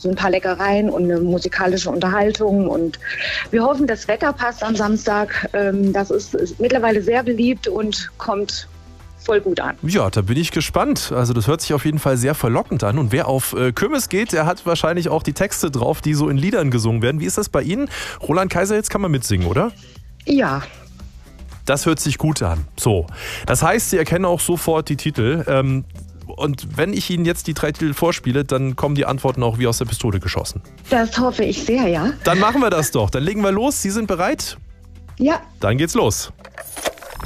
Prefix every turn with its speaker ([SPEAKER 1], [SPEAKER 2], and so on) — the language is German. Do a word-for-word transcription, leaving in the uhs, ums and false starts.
[SPEAKER 1] so ein paar Leckereien und eine musikalische Unterhaltung. Und wir hoffen, das Wetter passt am Samstag. Ähm, das ist, ist mittlerweile sehr beliebt und kommt voll gut an.
[SPEAKER 2] Ja, da bin ich gespannt. Also das hört sich auf jeden Fall sehr verlockend an. Und wer auf äh, Kirmes geht, der hat wahrscheinlich auch die Texte drauf, die so in Liedern gesungen werden. Wie ist das bei Ihnen? Roland Kaiser, jetzt kann man mitsingen, oder?
[SPEAKER 1] Ja.
[SPEAKER 2] Das hört sich gut an. So, das heißt, Sie erkennen auch sofort die Titel. Ähm, und wenn ich Ihnen jetzt die drei Titel vorspiele, dann kommen die Antworten auch wie aus der Pistole geschossen.
[SPEAKER 1] Das hoffe ich sehr, ja.
[SPEAKER 2] Dann machen wir das doch. Dann legen wir los. Sie sind bereit?
[SPEAKER 1] Ja.
[SPEAKER 2] Dann geht's los.